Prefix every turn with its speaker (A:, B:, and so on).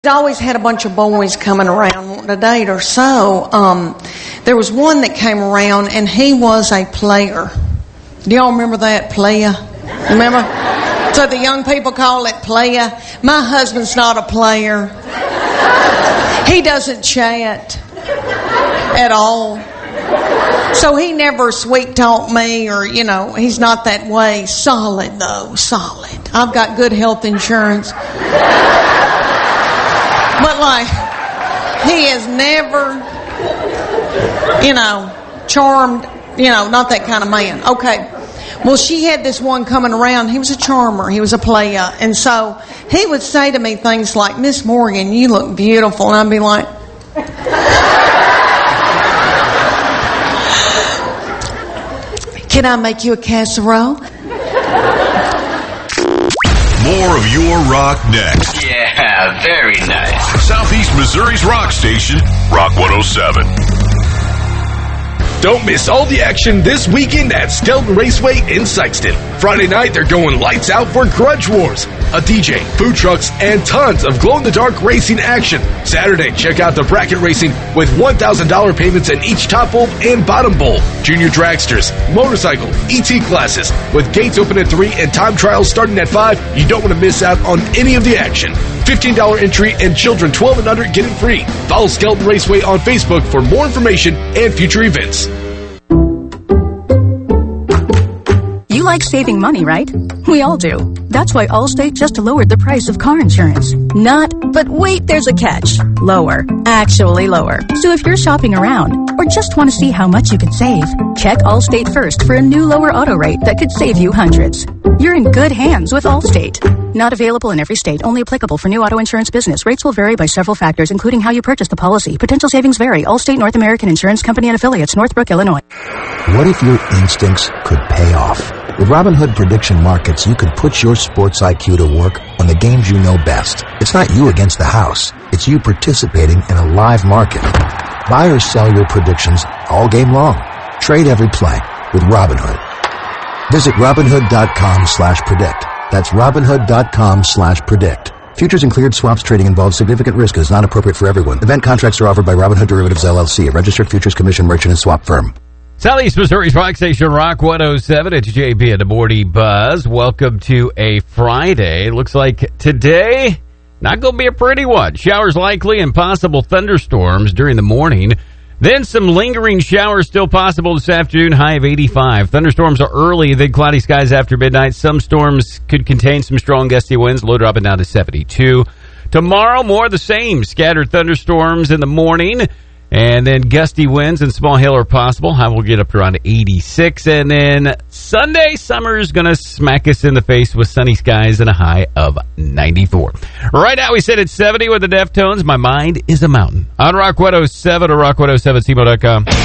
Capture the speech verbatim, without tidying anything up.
A: always had a bunch of boys coming around wanting to date her. So um, there was one that came around, and he was a player. Do y'all remember that, player? Remember? So the young people call it player. My husband's not a player. He doesn't chat at all. So he never sweet talked me, or, you know, he's not that way. Solid, though, solid. I've got good health insurance. But, like, he is never, you know, charmed, you know, not that kind of man. Okay. Well, she had this one coming around. He was a charmer. He was a player. And so he would say to me things like, Miss Morgan, you look beautiful. And I'd be like, can I make you a casserole?
B: More of your rock next.
C: Yeah, very nice.
B: Southeast Missouri's rock station, Rock one oh seven.
D: Don't miss all the action this weekend at Skelton Raceway in Sikeston. Friday night, they're going lights out for Grudge Wars, a D J, food trucks, and tons of glow-in-the-dark racing action. Saturday, check out the bracket racing with one thousand dollars payments in each top bowl and bottom bowl. Junior dragsters, motorcycle, E T classes, with gates open at three and time trials starting at five. You don't want to miss out on any of the action. fifteen dollars entry and children twelve and under get it free. Follow Skelton Raceway on Facebook for more information and future events.
E: You like saving money, right? We all do. That's why Allstate just lowered the price of car insurance. Not, but wait, there's a catch. Lower. Actually lower. So if you're shopping around or just want to see how much you could save, check Allstate first for a new lower auto rate that could save you hundreds. You're in good hands with Allstate. Not available in every state. Only applicable for new auto insurance business. Rates will vary by several factors, including how you purchase the policy. Potential savings vary. Allstate North American Insurance Company and Affiliates, Northbrook, Illinois.
F: What if your instincts could pay off? With Robinhood Prediction Markets, you can put your sports I Q to work on the games you know best. It's not you against the house. It's you participating in a live market. Buy or sell your predictions all game long. Trade every play with Robinhood. Visit Robinhood.com slash predict. That's Robinhood.com slash predict. Futures and cleared swaps trading involves significant risk and is not appropriate for everyone. Event contracts are offered by Robinhood Derivatives, L L C, a registered futures commission merchant and swap firm.
G: Southeast Missouri's rock station, Rock one oh seven. It's J B at the Morning Buzz. Welcome to a Friday. Looks like today, not going to be a pretty one. Showers likely and possible thunderstorms during the morning. Then some lingering showers still possible this afternoon, high of eighty-five. Thunderstorms are early, then cloudy skies after midnight. Some storms could contain some strong gusty winds, low dropping down to seventy-two. Tomorrow, more of the same. Scattered thunderstorms in the morning, and then gusty winds and small hail are possible. High will get up to around eighty-six. And then Sunday, summer's going to smack us in the face with sunny skies and a high of ninety-four. Right now, we sit at seventy with the Deftones. My mind is a mountain. On Rock one oh seven or rock one oh seven C M O dot com.